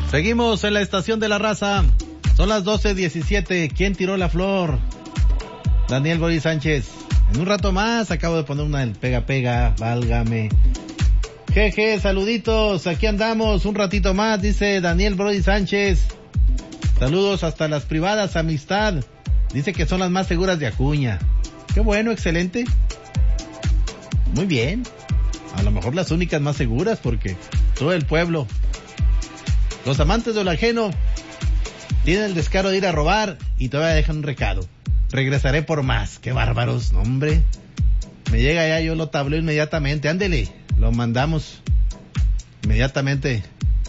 Seguimos en la estación de la raza. Son las 12:17. ¿Quién tiró la flor? Daniel Boris Sánchez. En un rato más acabo de poner una del pega, válgame. Jeje, saluditos, aquí andamos un ratito más, dice Daniel Brody Sánchez. Saludos hasta las privadas, amistad. Dice que son las más seguras de Acuña. Qué bueno, excelente. Muy bien. A lo mejor las únicas más seguras porque todo el pueblo. Los amantes de lo ajeno tienen el descaro de ir a robar y todavía dejan un recado. Regresaré por más. Qué bárbaros, no, hombre. Me llega ya, yo lo tableo inmediatamente. Ándele, lo mandamos inmediatamente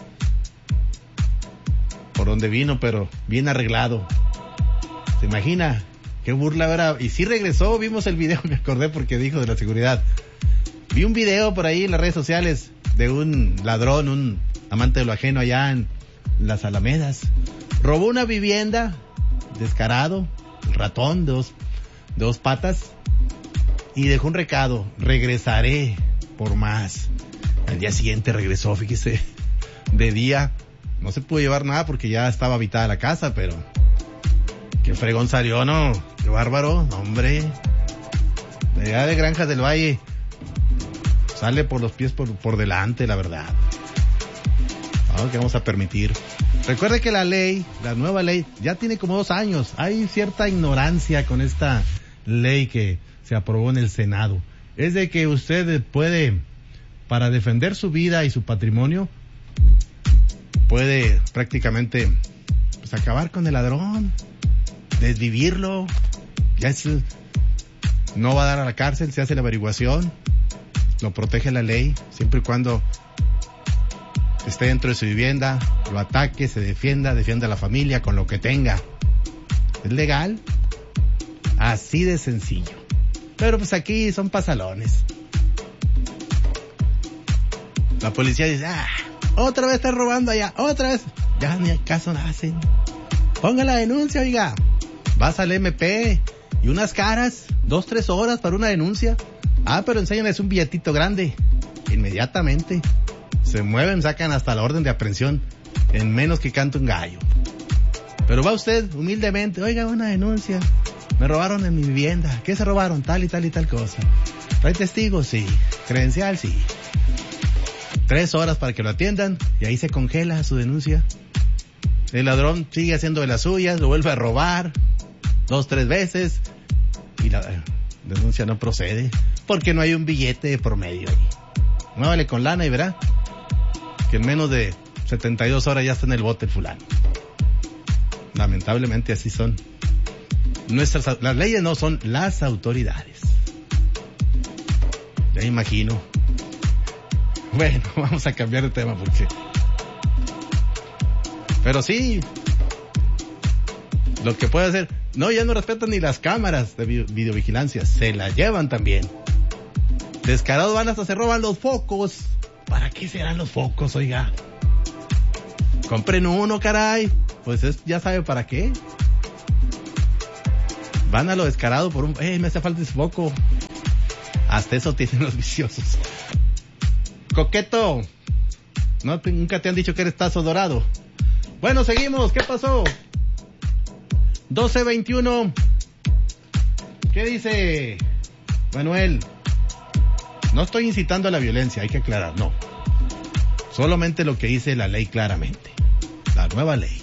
por donde vino, pero bien arreglado. ¿Se imagina? Qué burla, ¿verdad? Y sí regresó, vimos el video, me acordé porque dijo de la seguridad. Vi un video por ahí en las redes sociales de un ladrón, un amante de lo ajeno allá en las Alamedas. Robó una vivienda, descarado, el ratón de dos patas, y dejó un recado: regresaré por más. Al día siguiente regresó, fíjese, de día. No se pudo llevar nada porque ya estaba habitada la casa, pero qué fregón salió, ¿no? Qué bárbaro, hombre. De allá de Granjas del Valle sale por los pies por delante, la verdad. ¿Qué vamos a permitir? Recuerde que la nueva ley, ya tiene como 2 años. Hay cierta ignorancia con esta ley que se aprobó en el Senado. Es de que usted puede, para defender su vida y su patrimonio, puede prácticamente pues acabar con el ladrón, desvivirlo. Ya no va a dar a la cárcel, se hace la averiguación, lo protege la ley, siempre y cuando esté dentro de su vivienda, lo ataque, se defienda a la familia con lo que tenga. Es legal, así de sencillo. Pero pues aquí son pasalones. La policía dice: otra vez está robando allá, otra vez. Ya ni caso hacen. Ponga la denuncia, oiga. Vas al MP y unas caras, 2-3 horas para una denuncia. Pero enséñales un billetito grande. Inmediatamente se mueven, sacan hasta la orden de aprehensión en menos que cante un gallo. Pero va usted humildemente: oiga, una denuncia. Me robaron en mi vivienda. ¿Qué se robaron? Tal y tal y tal cosa. ¿Trae testigos? Sí. ¿Credencial? Sí. 3 horas para que lo atiendan y ahí se congela su denuncia. El ladrón sigue haciendo de las suyas, lo vuelve a robar 2-3 veces y la denuncia no procede porque no hay un billete de promedio ahí. Muévale con lana y verá que en menos de 72 horas ya está en el bote el fulano. Lamentablemente así son. Las leyes no, son las autoridades. Ya imagino. Bueno, vamos a cambiar de tema porque... Pero sí, lo que puede hacer... No, ya no respetan ni las cámaras de videovigilancia, se las llevan también. Descarados van hasta se roban los focos. ¿Para qué serán los focos, oiga? Compren uno, caray. Pues ya sabe para qué. Van a lo descarado por me hace falta ese foco. Hasta eso tienen los viciosos. Coqueto, nunca te han dicho que eres tazo dorado. Bueno, seguimos. ¿Qué pasó? 12:21. ¿Qué dice Manuel? No estoy incitando a la violencia, hay que aclarar, no. Solamente lo que dice la ley claramente. La nueva ley.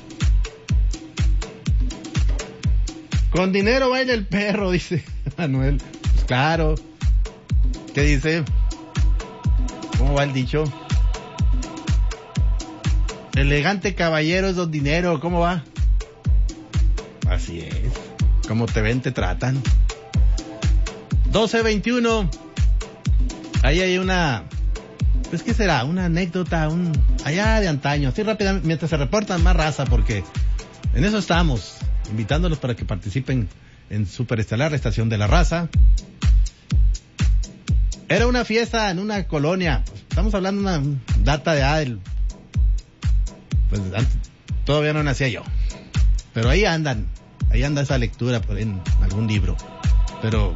Con dinero baila el perro, dice Manuel. Pues claro. ¿Qué dice? ¿Cómo va el dicho? Elegante caballero es don dinero. ¿Cómo va? Así es. Como te ven, te tratan. 12:21. Ahí hay una... Pues, ¿qué será? Una anécdota, allá de antaño. Así rápidamente, mientras se reportan más raza, porque en eso estamos, invitándolos para que participen en Superestelar, la estación de la raza. Era una fiesta en una colonia. Estamos hablando de una data de pues antes, todavía no nacía yo. Pero ahí anda esa lectura por en algún libro. Pero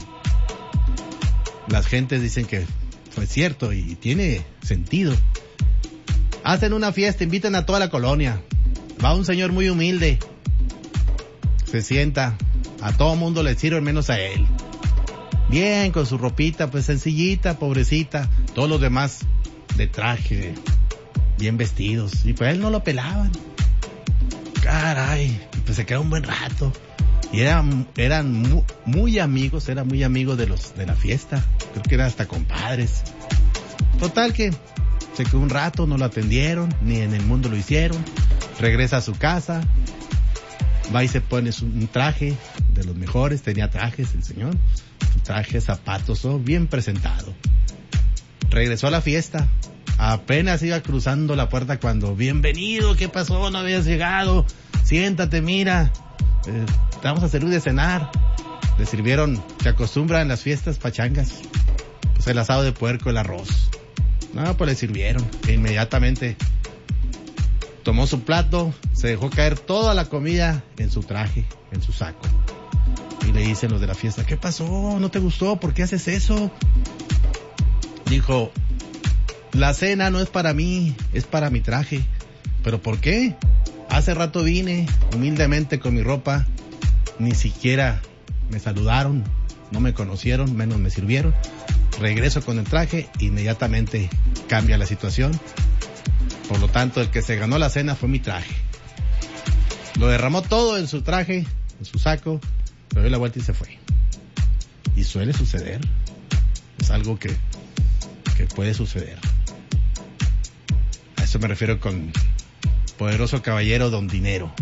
las gentes dicen que fue cierto y tiene sentido. Hacen una fiesta, invitan a toda la colonia. Va un señor muy humilde. Se sienta. A todo mundo le sirven menos a él. Bien, con su ropita, pues sencillita, pobrecita. Todos los demás de traje, bien vestidos. Y pues él no lo pelaban. Caray, pues se quedó un buen rato. Y eran muy amigos, era muy amigo de la fiesta. Creo que eran hasta compadres. Total que se quedó un rato, no lo atendieron, ni en el mundo lo hicieron. Regresa a su casa, va y se pone un traje de los mejores, tenía trajes el señor, su traje, zapatos, todo bien presentado. Regresó a la fiesta, apenas iba cruzando la puerta cuando, bienvenido, ¿qué pasó? No habías llegado, siéntate, mira, te vamos a servir de cenar. Le sirvieron, se acostumbra en las fiestas pachangas, pues el asado de puerco, el arroz. No, pues le sirvieron, e inmediatamente tomó su plato, se dejó caer toda la comida en su traje, en su saco. Y le dicen los de la fiesta, ¿qué pasó? ¿No te gustó? ¿Por qué haces eso? Dijo, la cena no es para mí, es para mi traje. ¿Pero por qué? Hace rato vine, humildemente con mi ropa, ni siquiera me saludaron, no me conocieron, menos me sirvieron. Regreso con el traje, inmediatamente cambia la situación. Por lo tanto, el que se ganó la cena fue mi traje. Lo derramó todo en su traje, en su saco, le dio la vuelta y se fue. Y suele suceder. Es algo que puede suceder. A eso me refiero con poderoso caballero don dinero.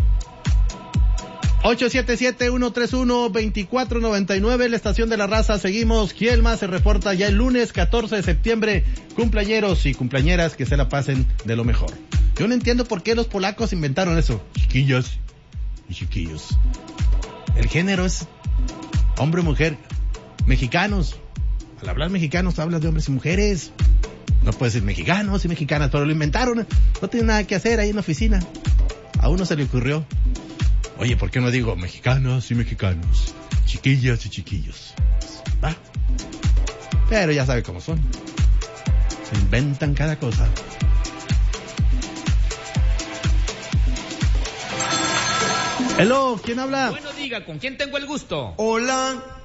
877-131-2499, la estación de la raza. Seguimos. ¿Quién más se reporta ya el lunes 14 de septiembre? Cumpleañeros y cumpleañeras, que se la pasen de lo mejor. Yo no entiendo por qué los polacos inventaron eso. Chiquillas y chiquillos. El género es hombre, mujer. Mexicanos. Al hablar mexicanos hablas de hombres y mujeres. No puedes decir mexicanos y mexicanas, pero lo inventaron. No tiene nada que hacer ahí en la oficina. A uno se le ocurrió. Oye, ¿por qué no digo mexicanas y mexicanos? Chiquillas y chiquillos. ¿Va? Pero ya sabe cómo son. Se inventan cada cosa. Hello, ¿quién habla? Bueno, diga, ¿con quién tengo el gusto? Hola.